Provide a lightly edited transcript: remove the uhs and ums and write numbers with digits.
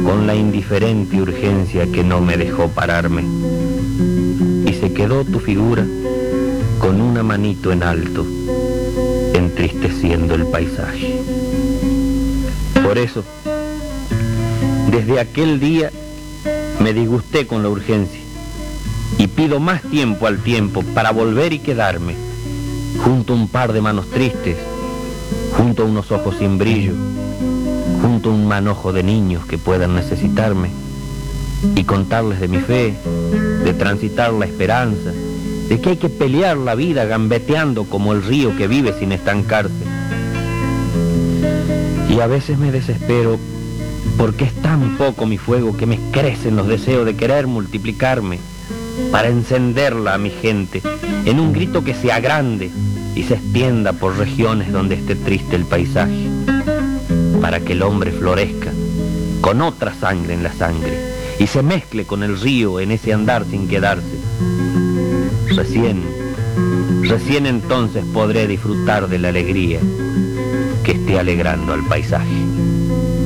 con la indiferente urgencia que no me dejó pararme. Y se quedó tu figura con una manito en alto, entristeciendo el paisaje. Por eso, desde aquel día me disgusté con la urgencia y pido más tiempo al tiempo para volver y quedarme junto a un par de manos tristes, junto a unos ojos sin brillo, junto a un manojo de niños que puedan necesitarme y contarles de mi fe, de transitar la esperanza, de que hay que pelear la vida gambeteando como el río que vive sin estancarse. Y a veces me desespero porque es tan poco mi fuego que me crecen los deseos de querer multiplicarme para encenderla a mi gente en un grito que se agrande y se extienda por regiones donde esté triste el paisaje, para que el hombre florezca con otra sangre en la sangre y se mezcle con el río en ese andar sin quedarse. Recién entonces podré disfrutar de la alegría que esté alegrando al paisaje.